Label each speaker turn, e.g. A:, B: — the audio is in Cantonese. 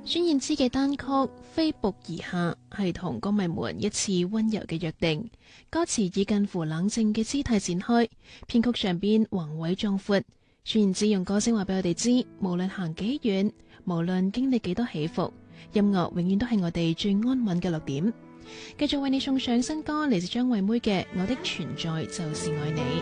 A: 孫燕姿嘅單曲《飛瀑而下》係同歌迷們一次溫柔嘅約定，歌詞以近乎冷靜嘅姿態展開，編曲上邊宏偉壯闊。孫燕姿用歌聲話俾我哋知，無論行幾遠，無論經歷幾多起伏，音樂永遠都係我哋最安穩嘅落點。繼續為你送上新歌，嚟自張惠妹嘅《我的存在就是愛你》。